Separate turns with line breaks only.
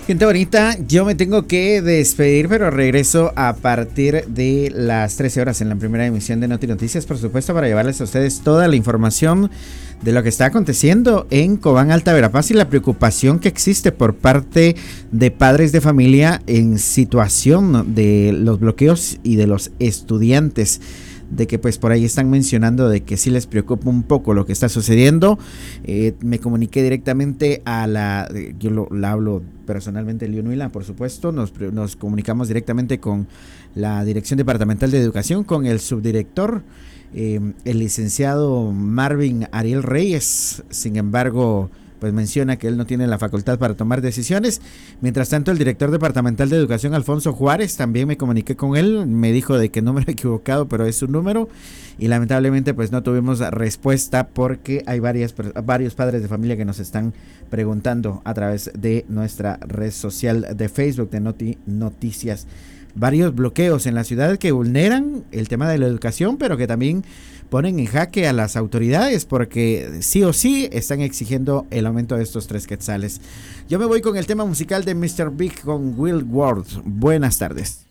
Gente bonita, yo me tengo que despedir, pero regreso a partir de las 13 horas en la primera emisión de Noti Noticias, por supuesto, para llevarles a ustedes toda la información de lo que está aconteciendo en Cobán, Alta Verapaz, y la preocupación que existe por parte de padres de familia en situación de los bloqueos y de los estudiantes, de que pues por ahí están mencionando de que sí les preocupa un poco lo que está sucediendo. Me comuniqué directamente a la hablo personalmente, Leonuila, por supuesto, nos comunicamos directamente con la Dirección Departamental de Educación, con el subdirector, el licenciado Marvin Ariel Reyes. Sin embargo, pues menciona que él no tiene la facultad para tomar decisiones. Mientras tanto, el director departamental de Educación, Alfonso Juárez, también me comuniqué con él, me dijo de que número equivocado, pero es su número, y lamentablemente pues no tuvimos respuesta porque hay varios padres de familia que nos están preguntando a través de nuestra red social de Facebook de Noti Noticias. Varios bloqueos en la ciudad que vulneran el tema de la educación, pero que también ponen en jaque a las autoridades porque sí o sí están exigiendo el aumento de estos 3 quetzales. Yo me voy con el tema musical de Mr. Big con Will Ward. Buenas tardes.